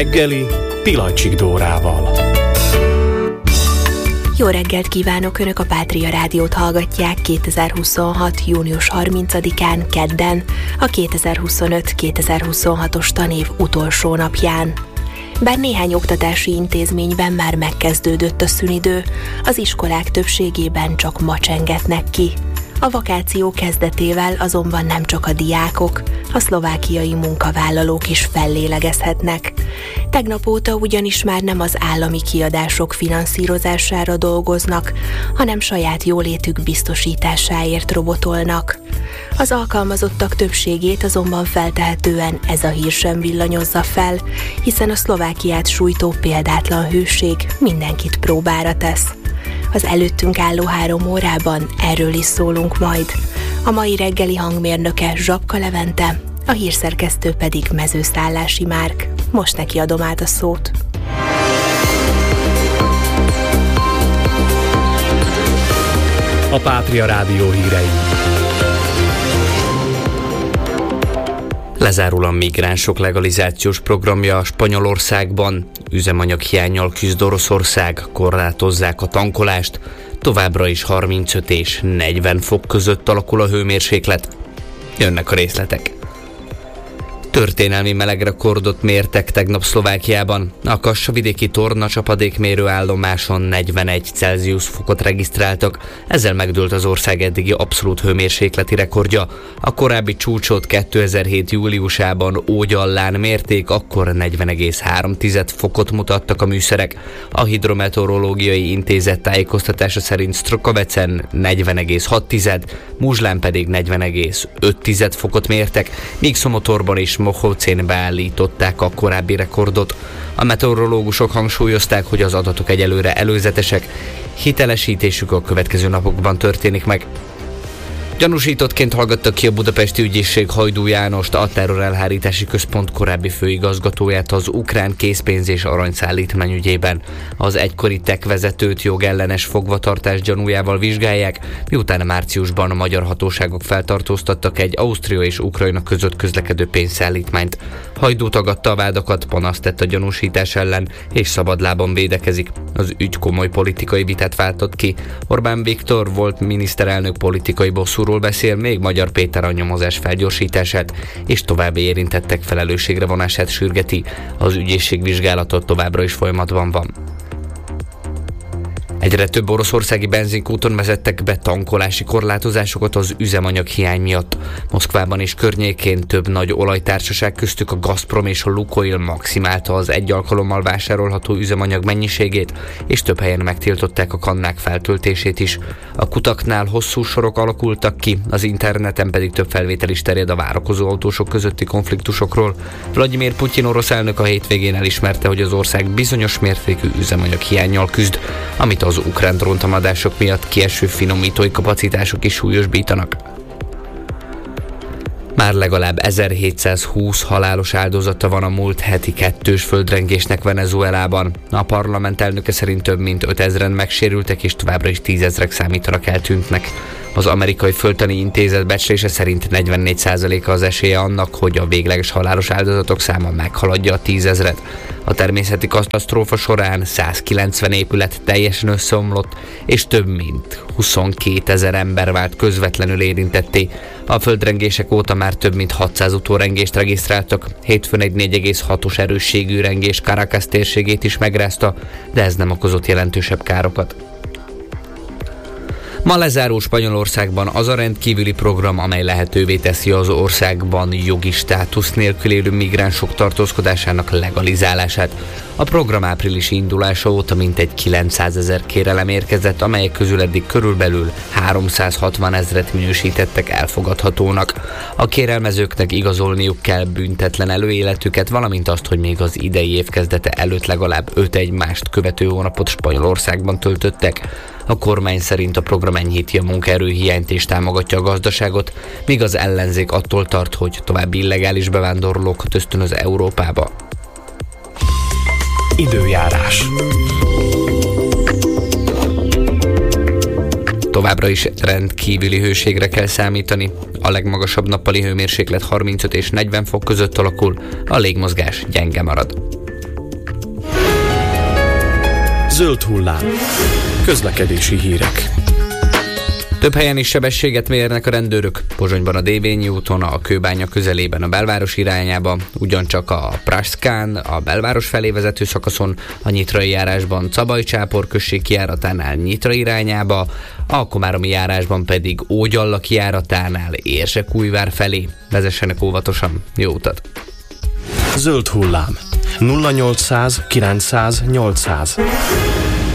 reggeli Pilacsik Dórával. Jó reggelt kívánok! Önök a Pátria Rádiót hallgatják 2026. június 30-án, kedden, a 2025-2026-os tanév utolsó napján. Bár néhány oktatási intézményben már megkezdődött a szünidő, az iskolák többségében csak ma csengetnek ki. A vakáció kezdetével azonban nem csak a diákok, a szlovákiai munkavállalók is fellélegezhetnek. Tegnap óta ugyanis már nem az állami kiadások finanszírozására dolgoznak, hanem saját jólétük biztosításáért robotolnak. Az alkalmazottak többségét azonban feltehetően ez a hír sem villanyozza fel, hiszen a Szlovákiát sújtó példátlan hőség mindenkit próbára tesz. Az előttünk álló 3 órában erről is szólunk majd. A mai reggeli hangmérnöke Zsapka Levente, a hírszerkesztő pedig Mezőszállási Márk. Most neki adom át a szót. A Pátria Rádió hírei. Lezárul a migránsok legalizációs programja Spanyolországban, üzemanyaghiánnyal küzd Oroszország, korlátozzák a tankolást, továbbra is 35 és 40 fok között alakul a hőmérséklet. Jönnek a részletek. Történelmi melegrekordot mértek tegnap Szlovákiában. A Kassa-vidéki torna csapadékmérő állomáson 41 Celsius fokot regisztráltak, ezzel megdőlt az ország eddigi abszolút hőmérsékleti rekordja. A korábbi csúcsot 2007. júliusában Ógyallán mérték, akkor 40,3 fokot mutattak a műszerek. A Hidrometeorológiai Intézet tájékoztatása szerint Strkovecen 40,6, Muzslán pedig 40,5 fokot mértek, míg Szomotorban és Mohocén beállították a korábbi rekordot. A meteorológusok hangsúlyozták, hogy az adatok egyelőre előzetesek, hitelesítésük a következő napokban történik meg. Gyanúsítottként hallgatta ki a budapesti ügyészség Hajdú Jánost, a terrorelhárítási központ korábbi főigazgatóját az ukrán készpénz és aranyszállítmány ügyében. Az egykori TEK vezetőt jogellenes fogvatartás gyanújával vizsgálják, miután márciusban a magyar hatóságok feltartóztattak egy Ausztria és Ukrajna között közlekedő pénzszállítmányt. Hajdú tagadta a vádakat, panaszt tett a gyanúsítás ellen, és szabadlábon védekezik. Az ügy komoly politikai vitát váltott ki. Orbán Viktor volt miniszterelnök politikai bosszúról beszél, még Magyar Péter a nyomozás felgyorsítását és további érintettek felelősségre vonását sürgeti. Az ügyészség vizsgálata továbbra is folyamatban van. Egyre több oroszországi benzinkúton vezettek be tankolási korlátozásokat az üzemanyaghiány miatt. Moszkvában és környékén több nagy olajtársaság, köztük a Gazprom és a Lukoil maximálta az egy alkalommal vásárolható üzemanyag mennyiségét, és több helyen megtiltották a kannák feltöltését is. A kutaknál hosszú sorok alakultak ki, az interneten pedig több felvétel is terjed a várakozó autósok közötti konfliktusokról. Vladimir Putyin orosz elnök a hétvégén elismerte, hogy az ország bizonyos mértékű üzemanyaghiánnyal küzd, amit az ukrán dróntámadások miatt kieső finomítói kapacitások is súlyosbítanak. Már legalább 1720 halálos áldozata van a múlt heti 2-s földrengésnek Venezuelában. A parlament elnöke szerint több mint 5000-en megsérültek, és továbbra is 10 000-ek számítanak eltűntnek. Az amerikai földtani intézet becslése szerint 44%-a az esélye annak, hogy a végleges halálos áldozatok száma meghaladja a 10 000-et. A természeti katasztrófa során 190 épület teljesen összeomlott, és több mint 22 000 ember vált közvetlenül érintetté. A földrengések óta már több mint 600 utórengést regisztráltak. Hétfőn egy 4,6-os erősségű rengés Caracas térségét is megrázta, de ez nem okozott jelentősebb károkat. Ma lezárul Spanyolországban az a rendkívüli program, amely lehetővé teszi az országban jogi státusz nélkül élő migránsok tartózkodásának legalizálását. A program áprilisi indulása óta mintegy 900 000 kérelem érkezett, amelyek közül eddig körülbelül 360 000-et minősítettek elfogadhatónak. A kérelmezőknek igazolniuk kell büntetlen előéletüket, valamint azt, hogy még az idei év kezdete előtt legalább 5 egymást követő hónapot Spanyolországban töltöttek. A kormány szerint a program enyhíti a munkaerőhiányt és támogatja a gazdaságot, míg az ellenzék attól tart, hogy további illegális bevándorlókat ösztönöz Európába. Időjárás. Továbbra is rendkívüli hőségre kell számítani. A legmagasabb nappali hőmérséklet 35 és 40 fok között alakul, a légmozgás gyenge marad. Zöld hullám. Közlekedési hírek. Több helyen is sebességet mérnek a rendőrök. Pozsonyban a Dévényi úton, a Kőbánya közelében a belváros irányába, ugyancsak a Praskán, a belváros felé vezető szakaszon, a Nyitrai járásban Cabaj-Csápor község kijáratánál Nyitra irányába, a Komáromi járásban pedig Ógyalla kijáratánál Érsekújvár felé. Vezessenek óvatosan, jó utat! Zöld hullám. 0800 900 800.